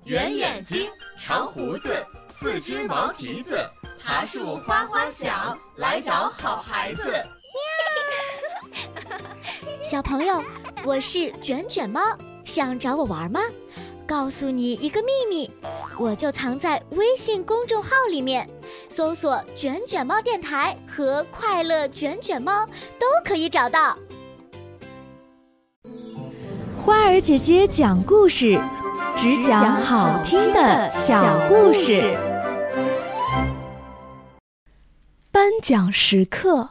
圆眼睛，长胡子，四只毛蹄子，爬树哗哗响，来找好孩子。 小朋友，我是卷卷猫，想找我玩吗？告诉你一个秘密，我就藏在微信公众号里面，搜索卷卷猫电台和快乐卷卷猫都可以找到。 花儿姐姐讲故事，只讲好听的小故事。 颁奖时刻。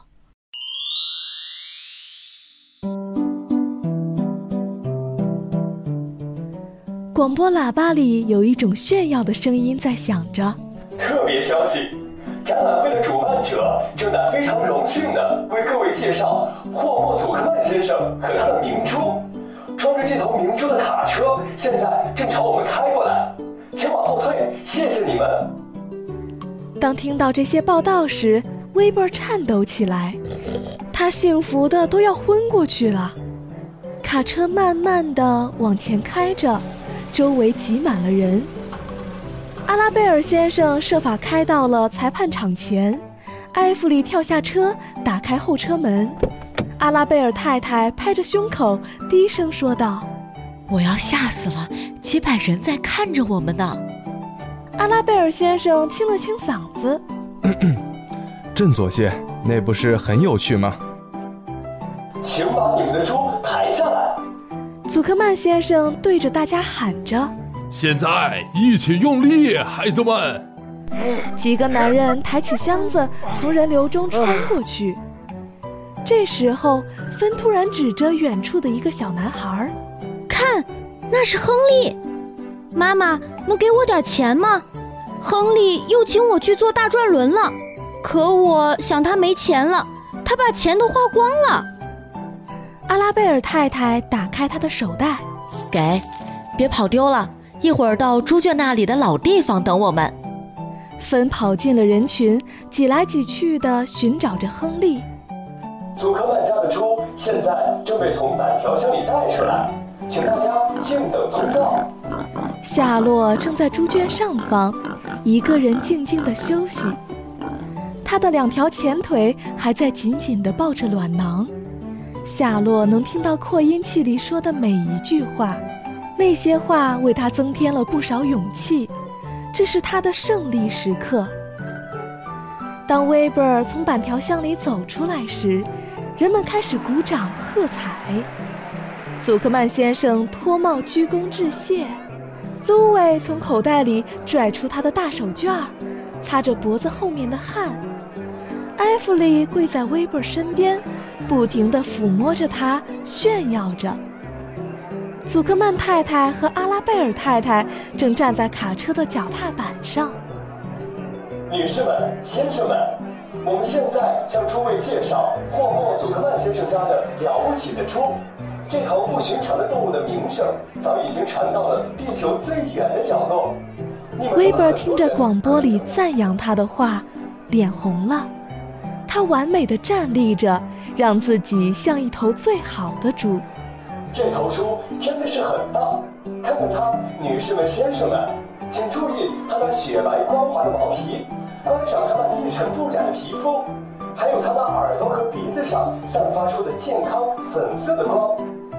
广播喇叭里有一种炫耀的声音在响着。 特别消息，展览会的主办者正在非常荣幸地为各位介绍霍莫祖克曼先生和他的明珠。装着这头明珠的卡车现在正朝我们开过来，请往后退，谢谢你们。 当听到这些报道时，威伯颤抖起来，他幸福的都要昏过去了。卡车慢慢地往前开着，周围挤满了人。阿拉贝尔先生设法开到了裁判场前，埃弗里跳下车，打开后车门。阿拉贝尔太太拍着胸口低声说道： 我要吓死了，几百人在看着我们呢。 阿拉贝尔先生清了清嗓子， 振作些，那不是很有趣吗？ 请把你们的猪抬下来。 祖克曼先生对着大家喊着： 现在一起用力，孩子们！ 几个男人抬起箱子从人流中穿过去。这时候，芬突然指着远处的一个小男孩： 看，那是亨利。妈妈，能给我点钱吗？亨利又请我去坐大转轮了，可我想他没钱了，他把钱都花光了。 阿拉贝尔太太打开他的手袋， 给，别跑丢了，一会儿到猪圈那里的老地方等我们。 芬跑进了人群，挤来挤去地寻找着亨利。 祖克曼家的猪现在正被从板条箱里带出来，请大家静等通告。 夏洛正在猪圈上方，一个人静静地休息，他的两条前腿还在紧紧地抱着卵囊。夏洛能听到扩音器里说的每一句话，那些话为他增添了不少勇气，这是他的胜利时刻。当威伯尔从板条箱里走出来时，人们开始鼓掌喝彩。祖克曼先生脱帽鞠躬致谢，卢伟从口袋里拽出他的大手绢，擦着脖子后面的汗。埃弗里跪在威伯尔身边，不停地抚摸着他，炫耀着。祖克曼太太和阿拉贝尔太太正站在卡车的脚踏板上。 女士们、先生们，我们现在向诸位介绍霍莫祖克曼先生家的了不起的猪。这头不寻常的动物的名声早已经传到了地球最远的角落。 威伯尔听着广播里赞扬他的话，脸红了。他完美地站立着，让自己像一头最好的猪。 这头猪真的是很大，看看它，女士们、先生们，请注意它那雪白光滑的毛皮，观赏它那一尘不染的皮肤，还有它那耳朵和鼻子上散发出的健康粉色的光。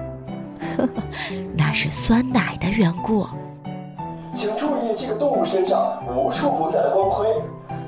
那是酸奶的缘故。 请注意这个动物身上无处不在的光辉，